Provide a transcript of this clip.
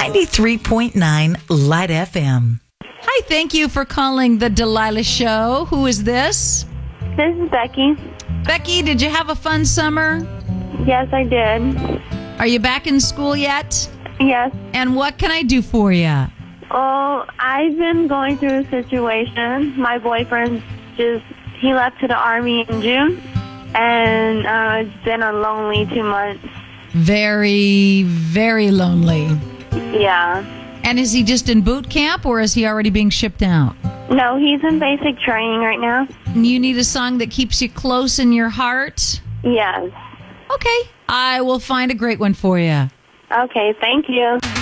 93.9 Light FM. Hi, thank you for calling the Delilah Show. Who is this? This is Becky. Becky, did you have a fun summer? Yes, I did. Are you back in school yet? Yes. And what can I do for you? Oh, I've been going through a situation. My boyfriend he left to the Army in June, and it's been a lonely 2 months. Very, very lonely. Yeah. And is he just in boot camp, or is he already being shipped out? No, he's in basic training right now. You need a song that keeps you close in your heart? Yes. Okay. I will find a great one for you. Okay, thank you.